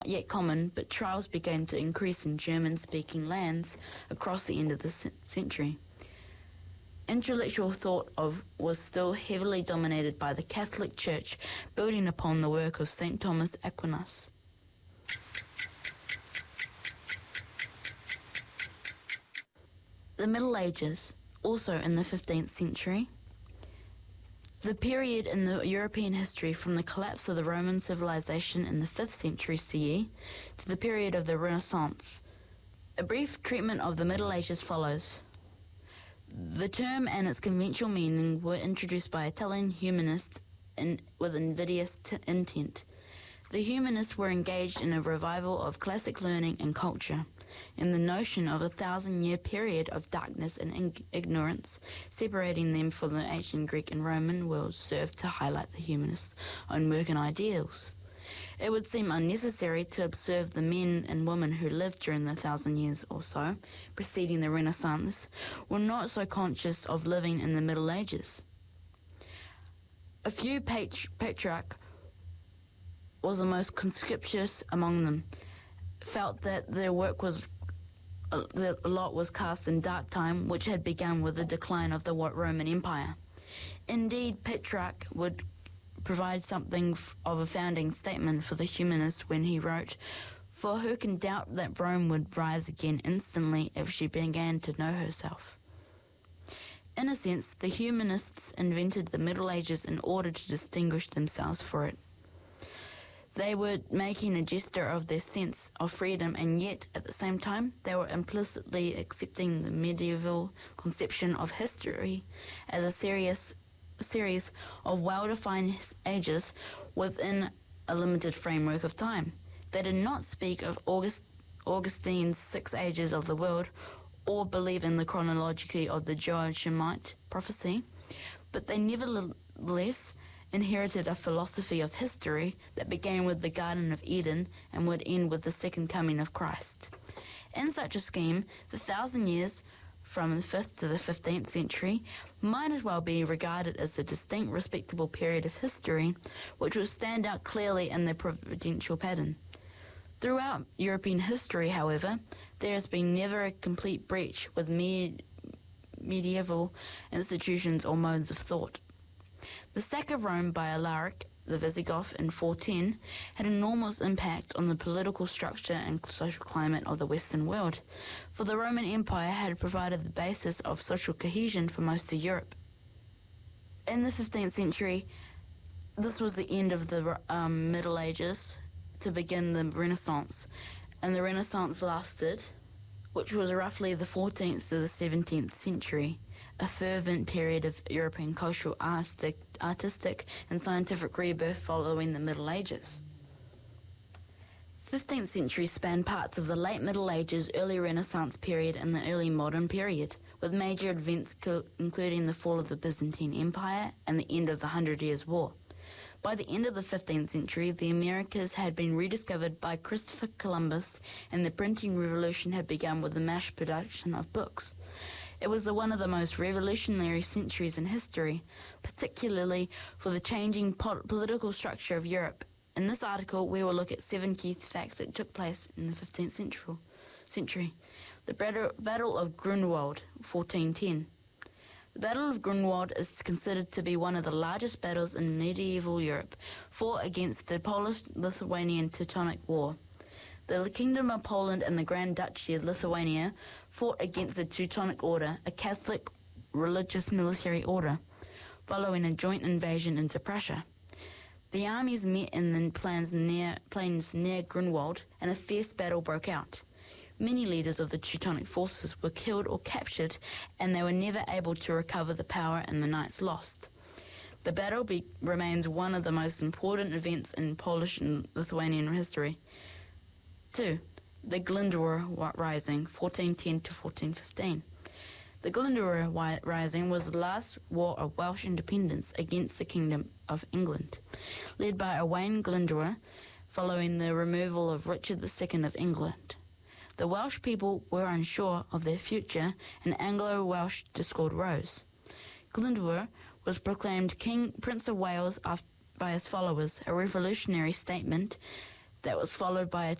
yet common, but trials began to increase in German-speaking lands across the end of the century. Intellectual thought was still heavily dominated by the Catholic Church, building upon the work of St. Thomas Aquinas. The Middle Ages, also in the 15th century. The period in the European history from the collapse of the Roman civilization in the 5th century CE to the period of the Renaissance. A brief treatment of the Middle Ages follows. The term and its conventional meaning were introduced by Italian humanists with invidious intent. The humanists were engaged in a revival of classic learning and culture, and the notion of a 1,000-year period of darkness and ignorance separating them from the ancient Greek and Roman world served to highlight the humanists' own work and ideals. It would seem unnecessary to observe the men and women who lived during the 1,000 years or so preceding the Renaissance were not so conscious of living in the Middle Ages. A few patriarch was the most conspicuous among them, felt that their work was a lot was cast in dark time, which had begun with the decline of the Roman Empire. Indeed, Petrarch would provide something of a founding statement for the humanists when he wrote, "For who can doubt that Rome would rise again instantly if she began to know herself?" In a sense, the humanists invented the Middle Ages in order to distinguish themselves for it. They were making a gesture of their sense of freedom, and yet, at the same time, they were implicitly accepting the medieval conception of history as a series of well-defined ages within a limited framework of time. They did not speak of Augustine's 6 ages of the world or believe in the chronology of the Joachimite prophecy, but they nevertheless inherited a philosophy of history that began with the Garden of Eden and would end with the second coming of Christ. In such a scheme, the 1,000 years from the 5th to the 15th century might as well be regarded as a distinct, respectable period of history, which would stand out clearly in the providential pattern. Throughout European history, however, there has been never a complete breach with medieval institutions or modes of thought. The sack of Rome by Alaric the Visigoth in 410 had enormous impact on the political structure and social climate of the Western world, for the Roman Empire had provided the basis of social cohesion for most of Europe. In the 15th century, this was the end of the Middle Ages to begin the Renaissance, and the Renaissance lasted, which was roughly the 14th to the 17th century, a fervent period of European cultural, artistic and scientific rebirth following the Middle Ages. 15th century spanned parts of the late Middle Ages, early Renaissance period and the early modern period, with major events including the fall of the Byzantine Empire and the end of the 100 Years' War. By the end of the 15th century, the Americas had been rediscovered by Christopher Columbus, and the printing revolution had begun with the mass production of books. It was one of the most revolutionary centuries in history, particularly for the changing political structure of Europe. In this article, we will look at 7 key facts that took place in the 15th century. The Battle of Grunwald, 1410. The Battle of Grunwald is considered to be one of the largest battles in medieval Europe, fought against the Polish-Lithuanian Teutonic War. The Kingdom of Poland and the Grand Duchy of Lithuania fought against the Teutonic Order, a Catholic religious military order, following a joint invasion into Prussia. The armies met in the plains near Grunwald, and a fierce battle broke out. Many leaders of the Teutonic forces were killed or captured, and they were never able to recover the power and the knights lost. The battle remains one of the most important events in Polish and Lithuanian history. 2. The Glyndwr Rising, 1410 to 1415. The Glyndwr Rising was the last war of Welsh independence against the Kingdom of England, led by Owain Glyndwr following the removal of Richard II of England. The Welsh people were unsure of their future, and Anglo-Welsh discord rose. Glyndwr was proclaimed Prince of Wales by his followers, a revolutionary statement that was followed by a